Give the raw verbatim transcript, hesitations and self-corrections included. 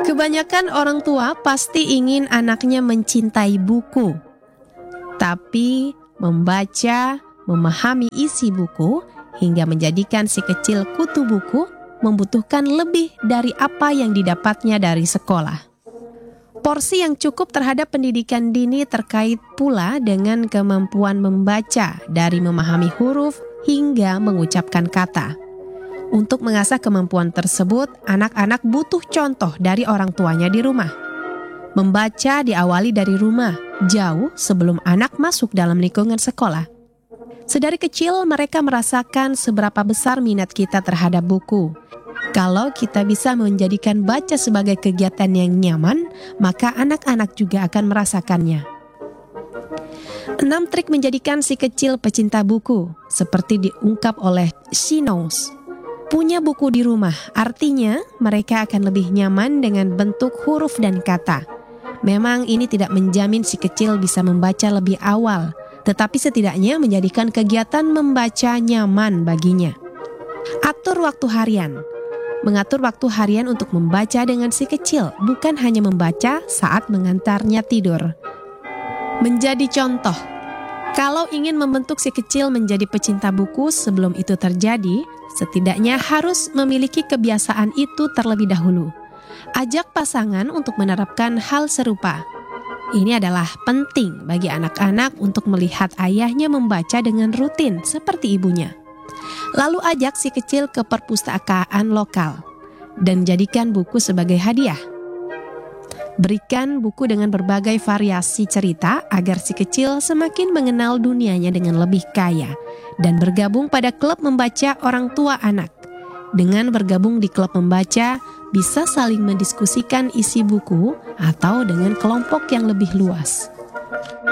Kebanyakan orang tua pasti ingin anaknya mencintai buku. Tapi membaca, memahami isi buku, hingga menjadikan si kecil kutu buku membutuhkan lebih dari apa yang didapatnya dari sekolah. Porsi yang cukup terhadap pendidikan dini terkait pula dengan kemampuan membaca dari memahami huruf hingga mengucapkan kata. Untuk mengasah kemampuan tersebut, anak-anak butuh contoh dari orang tuanya di rumah. Membaca diawali dari rumah, jauh sebelum anak masuk dalam lingkungan sekolah. Sedari kecil mereka merasakan seberapa besar minat kita terhadap buku. Kalau kita bisa menjadikan baca sebagai kegiatan yang nyaman, maka anak-anak juga akan merasakannya. Enam trik menjadikan si kecil pecinta buku, seperti diungkap oleh Sinos. Punya buku di rumah, artinya mereka akan lebih nyaman dengan bentuk huruf dan kata. Memang ini tidak menjamin si kecil bisa membaca lebih awal, tetapi setidaknya menjadikan kegiatan membaca nyaman baginya. Atur waktu harian. Mengatur waktu harian untuk membaca dengan si kecil, bukan hanya membaca saat mengantarnya tidur. Menjadi contoh. Kalau ingin membentuk si kecil menjadi pecinta buku sebelum itu terjadi, setidaknya harus memiliki kebiasaan itu terlebih dahulu. Ajak pasangan untuk menerapkan hal serupa. Ini adalah penting bagi anak-anak untuk melihat ayahnya membaca dengan rutin seperti ibunya. Lalu ajak si kecil ke perpustakaan lokal dan jadikan buku sebagai hadiah. Berikan buku dengan berbagai variasi cerita agar si kecil semakin mengenal dunianya dengan lebih kaya dan bergabung pada klub membaca orang tua anak. Dengan bergabung di klub membaca, bisa saling mendiskusikan isi buku atau dengan kelompok yang lebih luas.